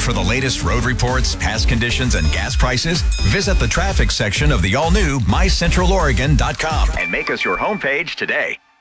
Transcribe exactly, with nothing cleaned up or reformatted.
For the latest road reports, past conditions, and gas prices, visit the traffic section of the all-new my central oregon dot com and make us your homepage today.